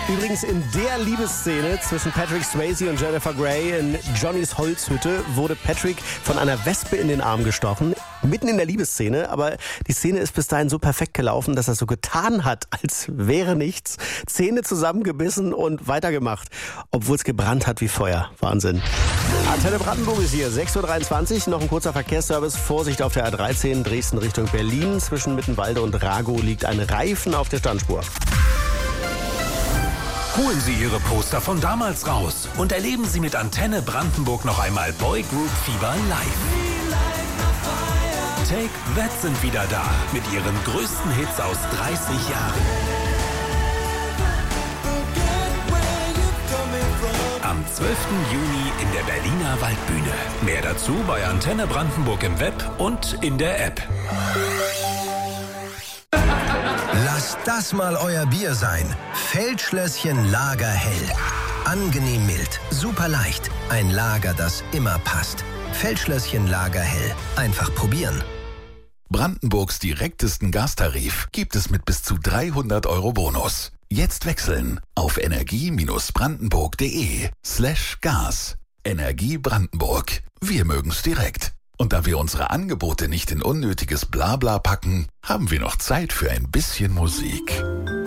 Übrigens in der Liebesszene zwischen Patrick Swayze und Jennifer Grey in Johnnys Holzhütte wurde Patrick von einer Wespe in den Arm gestochen. Mitten in der Liebesszene, aber die Szene ist bis dahin so perfekt gelaufen, dass er so getan hat, als wäre nichts. Zähne zusammengebissen und weitergemacht, obwohl es gebrannt hat wie Feuer. Wahnsinn. Antenne Brandenburg ist hier, 6.23 Uhr, noch ein kurzer Verkehrsservice. Vorsicht auf der A13, Dresden Richtung Berlin. Zwischen Mittenwalde und Ragow liegt ein Reifen auf der Standspur. Holen Sie Ihre Poster von damals raus und erleben Sie mit Antenne Brandenburg noch einmal Boy Group Fieber live. Take That sind wieder da mit ihren größten Hits aus 30 Jahren. Am 12. Juni in der Berliner Waldbühne. Mehr dazu bei Antenne Brandenburg im Web und in der App. Lasst das mal euer Bier sein. Feldschlösschen Lagerhell. Angenehm mild, super leicht. Ein Lager, das immer passt. Feldschlösschen Lagerhell. Einfach probieren. Brandenburgs direktesten Gastarif gibt es mit bis zu 300 € Bonus. Jetzt wechseln auf energie-brandenburg.de/Gas. Energie Brandenburg. Wir mögen's direkt. Und da wir unsere Angebote nicht in unnötiges Blabla packen, haben wir noch Zeit für ein bisschen Musik.